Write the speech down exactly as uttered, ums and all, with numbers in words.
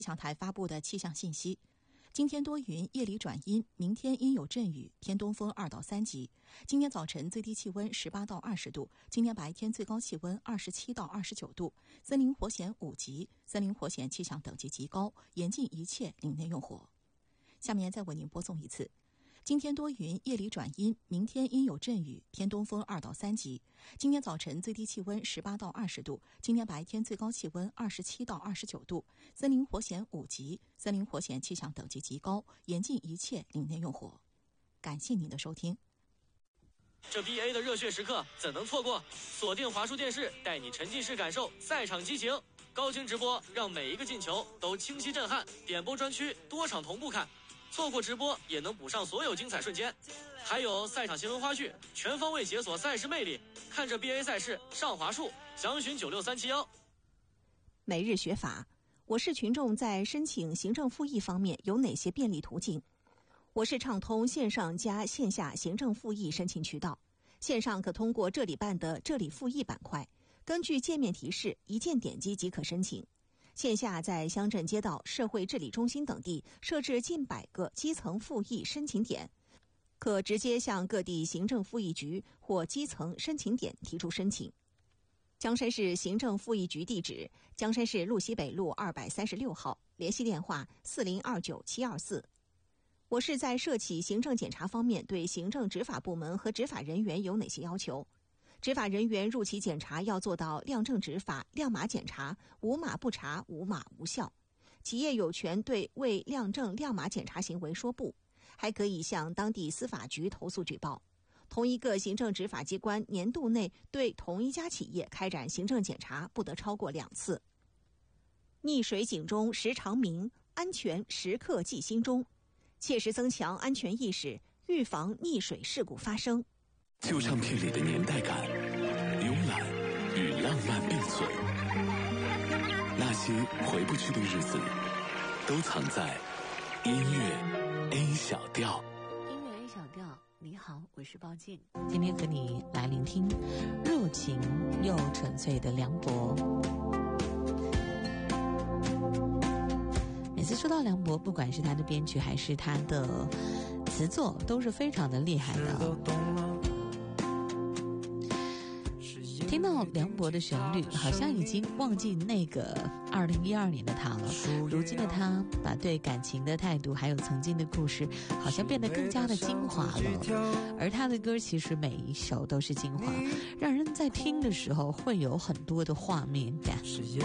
气象台发布的气象信息：今天多云，夜里转阴，明天阴有阵雨，偏东风二到三级。今天早晨最低气温十八到二十度，今天白天最高气温二十七到二十九度。森林火险五级，森林火险气象等级极高，严禁一切林内用火。下面再为您播送一次。今天多云，夜里转阴，明天阴有阵雨，偏东风二到三级。今天早晨最低气温十八到二十度，今天白天最高气温二十七到二十九度。森林火险五级，森林火险气象等级极高，严禁一切林内用火。感谢您的收听。 这 B A 的热血时刻怎能错过？锁定华数电视，带你沉浸式感受赛场激情，高清直播让每一个进球都清晰震撼，点播专区多场同步看。错过直播也能补上所有精彩瞬间，还有赛场新闻花絮，全方位解锁赛事魅力。看着 B A 赛事上华数，详询九六三七幺。 每日学法，我市群众在申请行政复议方面有哪些便利途径？我市畅通线上加线下行政复议申请渠道。线上可通过这里办的这里复议板块，根据界面提示一键点击即可申请。线下在乡镇街道、社会治理中心等地设置近百个基层复议申请点，可直接向各地行政复议局或基层申请点提出申请。江山市行政复议局地址：江山市路西北路二百三十六号，联系电话四零二九七二四。我市在涉企行政检查方面对行政执法部门和执法人员有哪些要求？执法人员入企检查要做到亮正执法、亮码检查，无码不查，无码无效。企业有权对未亮正亮码检查行为说不，还可以向当地司法局投诉举报。同一个行政执法机关年度内对同一家企业开展行政检查不得超过两次。溺水警钟时常鸣，安全时刻记心中，切实增强安全意识，预防溺水事故发生。 旧唱片里的年代感，慵懒与浪漫并存，那些回不去的日子，都藏在音乐 A 小调。 音乐 A 小调，你好，我是鲍静。今天和你来聆听热情又纯粹的梁博。每次说到梁博，不管是他的编曲还是他的词作，都是非常的厉害的。听到梁博的旋律，好像已经忘记那个二零一二年的他了。如今的他，把对感情的态度还有曾经的故事，好像变得更加的精华了。而他的歌其实每一首都是精华，让人在听的时候会有很多的画面感。